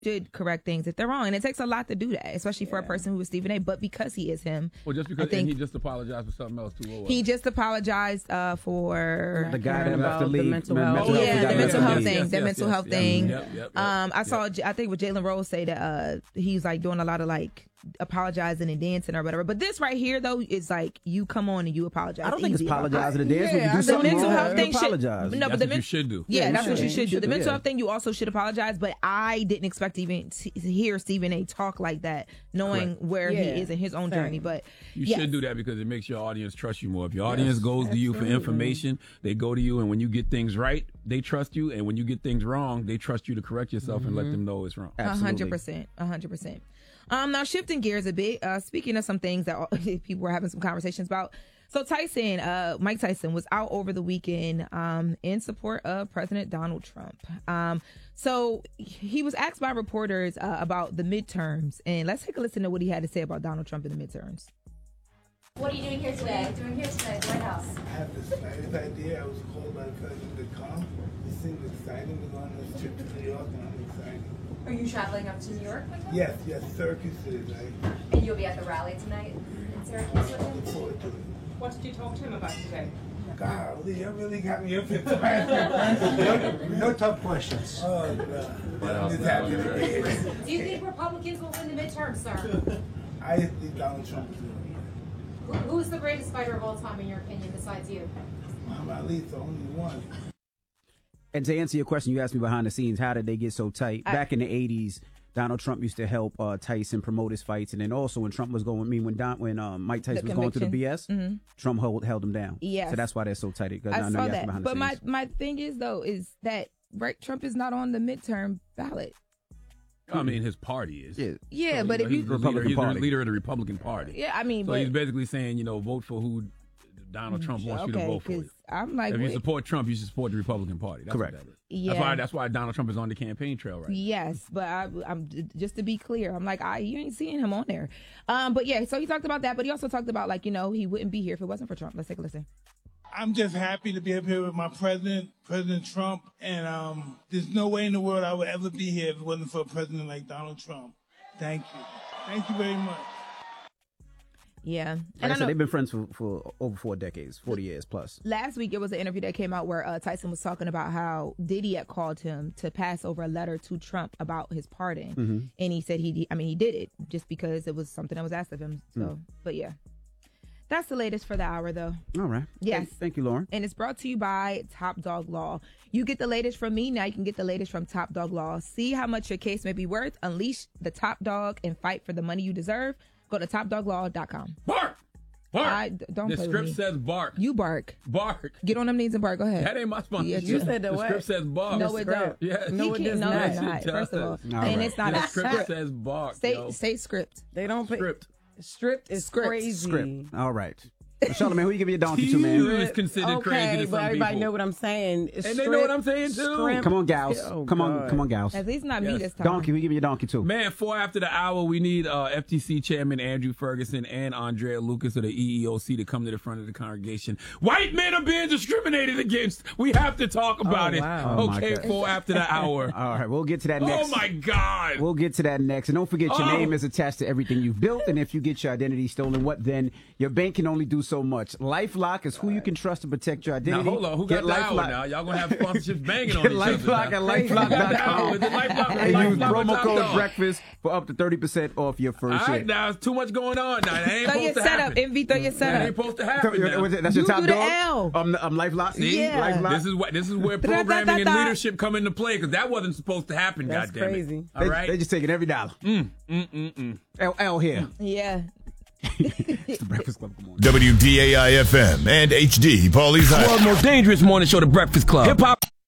should correct things if they're wrong. And it takes a lot to do that, especially for a person who is Stephen A. But because he is him. Well, just because he just apologized for something else, too. He just apologized for the guy that left the league. The mental health thing. The mental health thing. Yep. I saw, I think, with Jalen Rose say that he's like doing a lot of like apologizing and dancing or whatever. But this right here, though, is like you come on and you apologize. I don't think it's apologizing and dancing. When you do something mental wrong, health thing apologize. No, but that's what you should do. Yeah, that's what you should do. The mental health thing, you also should apologize. But I didn't expect to even hear Stephen A. talk like that, knowing where he is in his own journey. But you should do that because it makes your audience trust you more. If your audience goes to you for information, they go to you, and when you get things right, they trust you, and when you get things wrong, they trust you to correct yourself and let them know it's wrong. 100%. Now shifting gears a bit, speaking of some things that people were having some conversations about. So Mike Tyson was out over the weekend in support of President Donald Trump. So he was asked by reporters about the midterms, and let's take a listen to what he had to say about Donald Trump in the midterms. What are you doing here today? What are you doing here today at the White House? I have this nice idea. I was called by the president to come. It seems exciting. We're going on this trip to New York, and I'm excited. Are you traveling up to New York with him? Yes, Syracuse City, right? And you'll be at the rally tonight in Syracuse with him? Look forward to it. What did you talk to him about today? Golly, you really got me up here. No tough questions. Oh, God. I'm just happy to be here. Do you think Republicans will win the midterms, sir? I think Donald Trump is going to win. Who's the greatest fighter of all time, in your opinion, besides you? Muhammad Ali's the only one. And to answer your question, you asked me behind the scenes, how did they get so tight? Back in the 80s, Donald Trump used to help Tyson promote his fights. And then also when Trump was going, when Mike Tyson was going through the BS, Trump held him down. Yes. So that's why they're so tight. I saw that. But my thing is, though, is that Trump is not on the midterm ballot. I mean, his party is. Yeah, so, but if he's you... He's the leader of the Republican Party. Yeah, I mean, so he's basically saying, vote for who Donald Trump wants you to vote for. I'm like, if you support Trump, you should support the Republican Party. That's correct. What that is. Yeah. That's why Donald Trump is on the campaign trail right now. Yes, but I'm just to be clear, I'm like, you ain't seeing him on there. But yeah, so he talked about that, but he also talked about he wouldn't be here if it wasn't for Trump. Let's take a listen. I'm just happy to be up here with my president, President Trump, and there's no way in the world I would ever be here if it wasn't for a president like Donald Trump. Thank you. Thank you very much. Yeah. Like I said, they've been friends for over 4 decades, 40 years plus. Last week, it was an interview that came out where Tyson was talking about how Diddy had called him to pass over a letter to Trump about his pardon. And he said he did it just because it was something that was asked of him. So, but yeah. That's the latest for the hour, though. All right. Yes. Thank you, Lauren. And it's brought to you by Top Dog Law. You get the latest from me. Now you can get the latest from Top Dog Law. See how much your case may be worth. Unleash the top dog and fight for the money you deserve. Go to topdoglaw.com. Bark! Bark! Don't the play script with me. says bark. You bark. Bark. Get on them knees and bark. Go ahead. That ain't my sponsorship. You said the what? script says bark. No, it don't. Yes. No, it does No, not. it's not. First of all. Right. And it's not The a script script. says bark. Say script. They don't pay. Script. Is Script. crazy. Script. All right. Charlamagne, who you give your donkey to, man? You is considered crazy to some but everybody people. know what I'm saying. And they know what I'm saying, too. Scrimp. Come on, gals. Oh, come God. on, gals. At least not me this time. Donkey, who you give your donkey to? Man, 4 after the hour, we need FTC Chairman Andrew Ferguson and Andrea Lucas of the EEOC to come to the front of the congregation. White men are being discriminated against. We have to talk about it. Wow. Oh, my Okay, God. 4 after the hour. All right, we'll get to that next. Oh, my God. We'll get to that next. And don't forget, your name is attached to everything you've built. And if you get your identity stolen, what then? Your bank can only do so much. LifeLock is who you can trust to protect your identity. Now, hold on. Who got the hour now? Y'all going to have sponsorships banging on Get each other LifeLock now. at LifeLock.com. Is it LifeLock? And use LifeLock promo or code Top Dog? BREAKFAST for up to 30% off your first All right, year. now, it's too much going on now. That ain't Throw your supposed to setup. happen. MV, throw your That setup. ain't supposed to happen now. That's your You top do the dog? L. LifeLock? See, Yeah. LifeLock? this is where programming and leadership come into play, because that wasn't supposed to happen, That's goddammit. crazy. All right? They just taking every dollar. L here. Yeah. It's the Breakfast Club. Come on. WDAI FM and HD Paulie's High. World's most dangerous morning show, The Breakfast Club. Hip hop.